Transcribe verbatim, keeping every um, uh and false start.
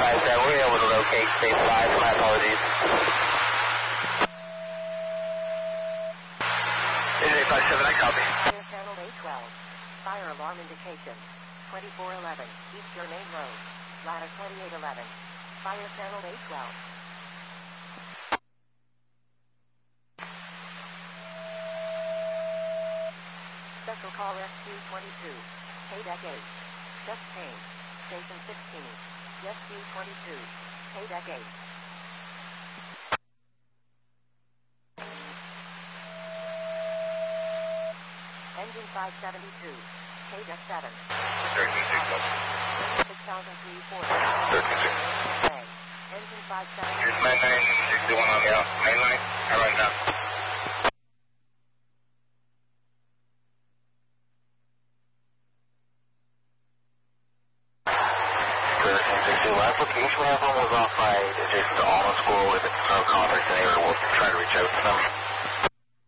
five seven, we were able to locate state five, my apologies. eight five seven, I copy. Fire channel A twelve. Fire alarm indication. twenty-four eleven, East Germain Road. Ladder twenty-eight eleven. Fire channel A twelve. Special call S Q twenty-two. K-Deck eight. Chest pain. Station sixteen. S Q twenty-two. K-Deck eight. Engine five seventy-two. K-Deck seven. thirteen six one. six thousand three forty. thirteen six one. Engine five seventy-two. Here's nine nine sixty-one on the out. Main line. I run down. thirteen sixty-one. Application level was off by adjacent to Alma School with a contact and they were trying to reach out to them.